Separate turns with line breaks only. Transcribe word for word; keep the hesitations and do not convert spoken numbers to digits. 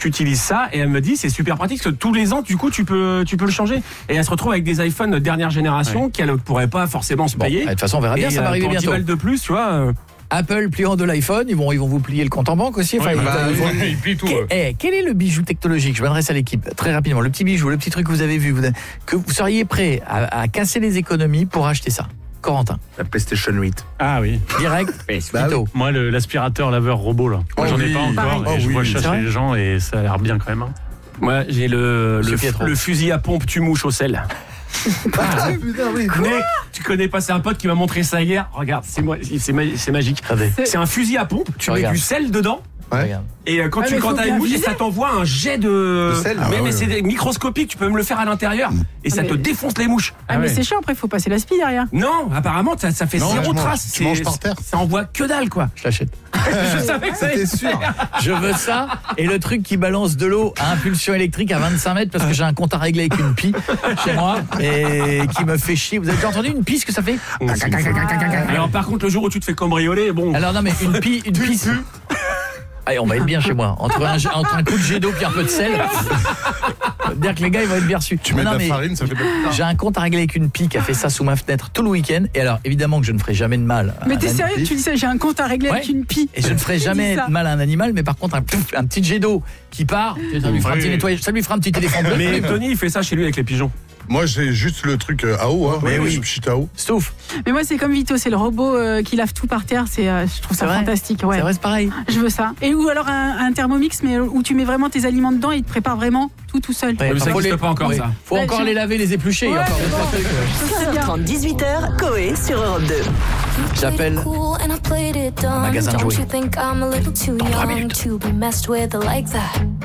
tu utilises ça et elle me dit c'est super pratique parce que tous les ans du coup tu peux tu peux le changer et elle se retrouve avec des iPhones de dernière génération ouais. qu'elle ne pourrait pas forcément se payer.
Bon, de toute façon on verra bien, et ça va arriver bientôt.
dix balles de plus, tu vois. Euh...
Apple pliant de l'iPhone, ils vont ils vont vous plier le compte en banque aussi. Enfin,
oui,
ils,
bah,
ils vont...
ils plient tout.
Quel, eh, quel est le bijou technologique ? Je m'adresse à l'équipe très rapidement. Le petit bijou, le petit truc que vous avez vu, vous, que vous seriez prêt à, à casser les économies pour acheter ça. Corentin.
La PlayStation huit.
Ah oui.
Direct.
bah oui.
Moi, le, l'aspirateur laveur robot là.
Oh,
j'en
oui.
ai pas encore.
Oh,
et je
oui.
vois ça chez les gens et ça a l'air bien quand même. Hein.
Moi, j'ai le le, le fusil à pompe tu mouches au sel.
Ah, putain, oui.
Connais, tu connais pas, c'est un pote qui m'a montré ça hier. Regarde, c'est moi, c'est, c'est magique.
C'est...
c'est un fusil à pompe. Tu mets du sel dedans.
Ouais.
Et quand
ah,
tu quand t'as une mouche, et ça t'envoie un jet de,
de sel. Ah,
mais,
ouais,
mais
ouais.
c'est microscopique, tu peux même le faire à l'intérieur et ça
mais...
te défonce les mouches.
Ah, ah mais ouais. c'est chiant, après il faut passer l'aspi derrière.
Non, apparemment ça, ça fait
non,
zéro
mange,
trace.
Tu manges par terre.
Ça envoie que dalle quoi.
Je l'achète.
Je savais que ça
allait. C'était sûr.
Je veux ça et le truc qui balance de l'eau à impulsion électrique à vingt-cinq mètres parce que j'ai un compte à régler avec une pie chez moi et qui me fait chier. Vous avez déjà entendu une pie ce que ça fait ?
Alors par contre le jour où tu te fais cambrioler, bon.
Alors non mais une pie, une pie. Allez, on va être bien chez moi. Entre un, entre un coup de jet d'eau puis un peu de sel. Dire que les gars, ils vont être bien reçus.
Tu mets
non,
de la
mais
farine, ça fait pas.
J'ai un compte à régler avec une pie qui a fait ça sous ma fenêtre tout le week-end. Et alors, évidemment que je ne ferai jamais de mal.
Mais t'es sérieux que tu dis ça ? J'ai un compte à régler
ouais.
avec une pie.
Et je ne ferai jamais de mal à un animal, mais par contre, un, un petit jet d'eau qui part, ça lui fera un petit nettoyage, ça lui fera un petit éléphant bleu.
Mais Tony, il fait ça chez lui avec les pigeons.
Moi, j'ai juste le truc à eau. Hein.
Mais
ouais,
oui.
Je suis à eau.
Stouff.
Mais moi, c'est comme Vito, c'est le robot euh, qui lave tout par terre. C'est, euh, je trouve ça
c'est
fantastique. Ouais.
C'est vrai, c'est pareil.
Je veux ça. Et ou alors un, un thermomix, mais où tu mets vraiment tes aliments dedans et il te prépare vraiment tout tout seul.
Ouais,
mais ça n'existe
les...
pas encore
oui.
ça.
Faut
bah,
encore
je...
les laver, les éplucher.
Ouais,
encore
bon.
trucs, ouais.
Ça,
seize heures trente, dix-huit heures, Coé sur Europe deux.
J'appelle magasin de jouets.
Don't you think I'm a little too young to be messed with like that?